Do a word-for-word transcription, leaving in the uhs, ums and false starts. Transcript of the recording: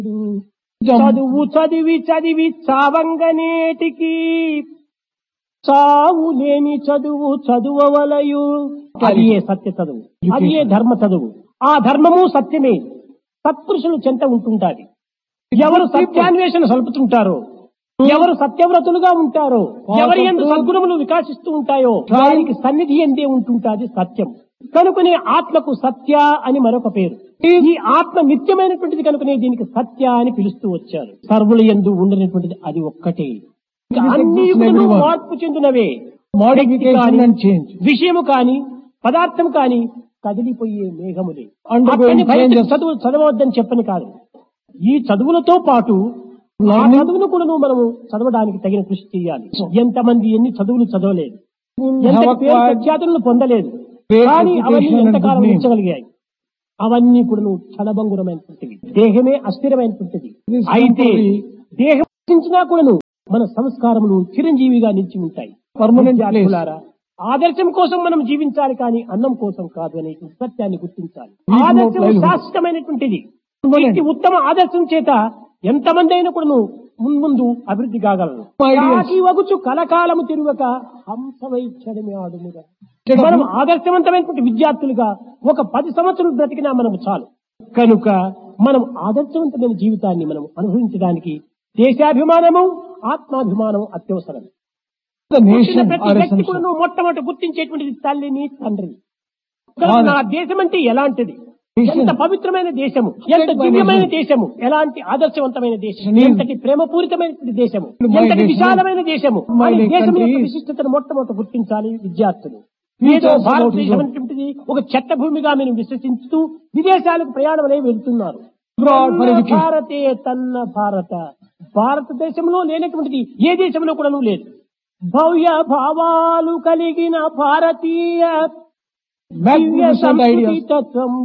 చదువు చదివి చదివి చావంగనేటికి చావు లేని చదువు చదువవలయు. అది ఏ సత్య చదువు, అది ఏ ధర్మ చదువు. ఆ ధర్మము సత్యమే సత్పురుషులు చెంత ఉంటుంటాది. ఎవరు సత్యాన్వేషణ సలుపుతుంటారో, ఎవరు సత్యవ్రతులుగా ఉంటారో, ఎవరి యందు సద్గుణములు వికాసిస్తూ ఉంటాయో వారికి సన్నిధి ఎందే ఉంటుంటాది సత్యం. కనుకనే ఆత్మకు సత్య అని మరొక పేరు. ఈ ఆత్మ నిత్యమైనటువంటిది కనుకనే దీనికి సత్య అని పిలుస్తూ వచ్చారు. సర్వుల యందు ఉండనటువంటిది అది ఒక్కటే. అన్ని మార్పు చెందినవే. Modification and change. విషయము కాని పదార్థం కాని కదిలిపోయే మేఘములే. Undergoing changes. చదువు చదవద్దని చెప్పని కాదు. ఈ చదువులతో పాటు ఆ చదువును కూడా మనము చదవడానికి తగిన కృషి చేయాలి. ఎంతమంది ఎన్ని చదువులు చదవలేదు, ఎంత పేరు ప్రఖ్యాతులను పొందలేదు, కానీ అవన్నీ ఎంతకాలం ఉంచగలిగాయి. అవన్నీ కూడా నువ్వు క్షణభంగురమైనటువంటివి. దేహమే అస్థిరమైనటువంటిది. అయితే దేహం నశించినా కూడాను మన సంస్కారములు చిరంజీవిగా నిలిచి ఉంటాయి. పర్మనెంట్ ఆదర్శం కోసం మనం జీవించాలి, కానీ అన్నం కోసం కాదు అనే సత్యాన్ని గుర్తించాలి. ఆదర్శం శాశ్వతమైనటువంటిది. వ్యక్తి ఉత్తమ ఆదర్శం చేత ఎంతమంది అయినా కూడా మున్ముందు అభివృద్ధి కాగలరు. వగుచు కలకాలము తిరుగక హంసవైచ్చడమే ఆడుముగా. మనం ఆదర్శవంతమైనటువంటి విద్యార్థులుగా ఒక పది సంవత్సరాలు బ్రతికినా మనము చాలు. కనుక మనం ఆదర్శవంతమైన జీవితాన్ని మనం అనుభవించడానికి దేశాభిమానము ఆత్మాభిమానం అత్యవసరం. ప్రతి వ్యక్తి కూడా నువ్వు మొట్టమొదటి గుర్తించేటువంటిది తల్లిని తండ్రిని. నా దేశం అంటే ఎలాంటిది, ఎంత పవిత్రమైన దేశము, ఎంత దివ్యమైన దేశము, ఎలాంటి ఆదర్శవంతమైన దేశం, ఎంతటి ప్రేమపూరితమైనటువంటి దేశము, ఎంతటి విశాలమైన దేశము. దేశం యొక్క విశిష్టతను మొట్టమొదటి గుర్తించాలి విద్యార్థులు. ఏదో భారతదేశం అనేటువంటిది ఒక చెత్త భూమిగా మేము విశ్వసిస్తూ విదేశాలకు ప్రయాణమనే వెళ్తున్నారు. భారతే తన్న భారత. భారతదేశంలో లేనటువంటిది ఏ దేశంలో కూడా లేదు. భవ్య భావాలు కలిగిన భారతీయ సంస్కృతి తత్వం